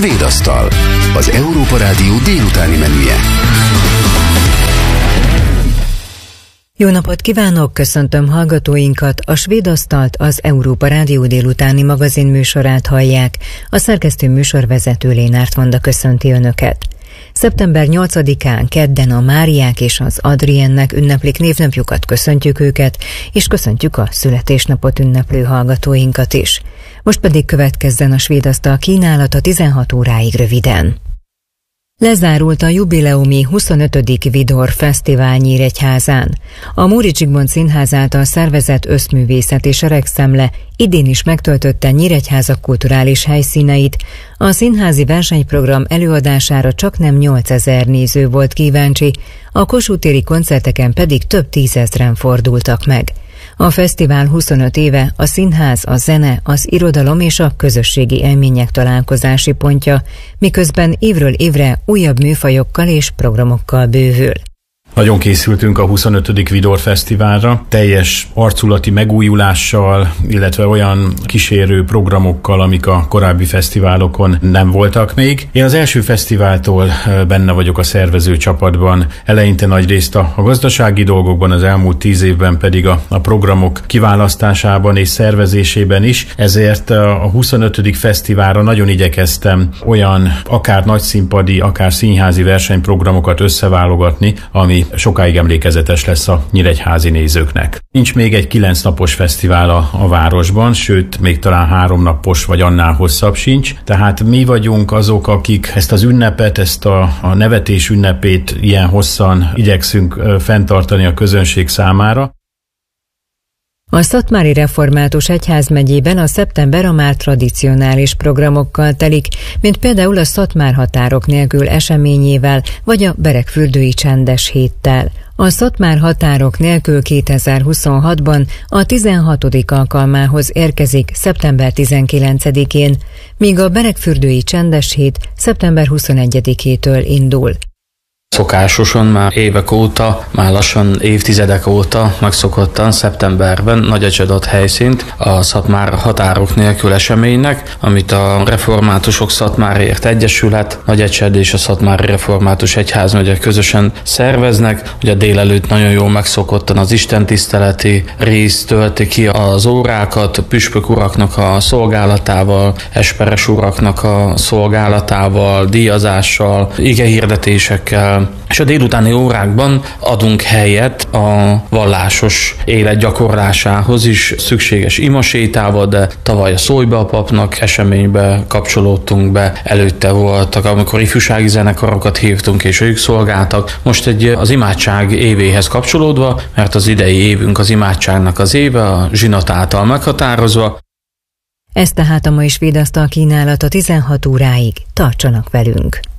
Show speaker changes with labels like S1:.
S1: Svéd asztal, az Európa Rádió délutáni menüje.
S2: Jó napot kívánok, köszöntöm hallgatóinkat, a Svéd asztalt, az Európa Rádió délutáni magazin műsorát hallják, a szerkesztő műsorvezető Lénárt Vanda köszönti Önöket. Szeptember 8-án kedden a Máriák és az Adriennek ünneplik névnapjukat, köszöntjük őket, és köszöntjük a születésnapot ünneplő hallgatóinkat is. Most pedig következzen a Svéd asztal kínálata 16 óráig röviden. Lezárult a jubileumi 25. Vidor Fesztivál Nyíregyházán. A Móricz Zsigmond Színház által szervezett összművészeti seregszemle idén is megtöltötte Nyíregyháza kulturális helyszíneit. A színházi versenyprogram előadására csaknem 8000 néző volt kíváncsi, a Kossuth-téri koncerteken pedig több tízezren fordultak meg. A fesztivál 25 éve a színház, a zene, az irodalom és a közösségi élmények találkozási pontja, miközben évről évre újabb műfajokkal és programokkal bővül.
S3: Nagyon készültünk a 25. Vidor Fesztiválra, teljes arculati megújulással, illetve olyan kísérő programokkal, amik a korábbi fesztiválokon nem voltak még. Én az első fesztiváltól benne vagyok a szervező csapatban, eleinte nagyrészt a gazdasági dolgokban, az elmúlt 10 évben pedig a programok kiválasztásában és szervezésében is, ezért a 25. fesztiválra nagyon igyekeztem olyan akár nagyszínpadi, akár színházi versenyprogramokat összeválogatni, ami sokáig emlékezetes lesz a nyíregyházi nézőknek. Nincs még egy 9 napos fesztivál a városban, sőt, még talán 3 napos vagy annál hosszabb sincs. Tehát mi vagyunk azok, akik ezt az ünnepet, ezt a nevetés ünnepét ilyen hosszan igyekszünk fenntartani a közönség számára.
S2: A Szatmári Református Egyházmegyében a szeptember a már tradicionális programokkal telik, mint például a Szatmár határok nélkül eseményével, vagy a Beregfürdői Csendes Héttel. A Szatmár határok nélkül 2026-ban a 16. alkalmához érkezik szeptember 19-én, míg a Beregfürdői Csendes Hét szeptember 21-től indul.
S4: Szokásosan már évek óta, már lassan évtizedek óta megszokottan szeptemberben Nagyecsed helyszínt a Szatmár határok nélkül eseménynek, amit a Reformátusok Szatmárért Egyesület, Nagyecsed és a Szatmári Református Egyházmegye közösen szerveznek. Ugye délelőtt nagyon jól megszokottan az istentiszteleti rész tölti ki az órákat, püspök uraknak a szolgálatával, esperes uraknak a szolgálatával, díjazással, igehirdetésekkel, és a délutáni órákban adunk helyet a vallásos élet gyakorlásához is szükséges imasétával, de tavaly a Szólj be a papnak eseménybe kapcsolódtunk be, előtte voltak, amikor ifjúsági zenekarokat hívtunk és ők szolgáltak. Most az imádság évéhez kapcsolódva, mert az idei évünk az imádságnak az éve, a zsinat által meghatározva.
S2: Ez tehát a mai Svéd asztal kínálata 16 óráig. Tartsanak velünk!